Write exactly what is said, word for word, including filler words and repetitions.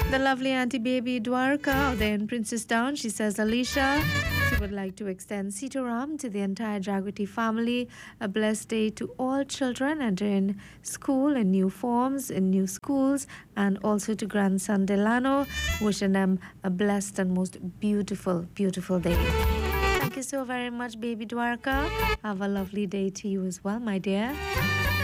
The lovely Auntie Baby Dwarka there in Princess Town. She says, Alicia, she would like to extend Sitaram to the entire Jagrati family. A blessed day to all children entering school in new forms, in new schools, and also to grandson Delano, wishing them a blessed and most beautiful, beautiful day. Thank you so very much, Baby Dwarka. Have a lovely day to you as well, my dear.